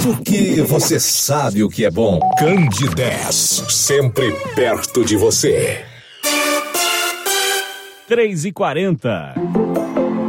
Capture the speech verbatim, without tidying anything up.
Porque você sabe o que é bom. Candidez, sempre perto de você. três e quarenta.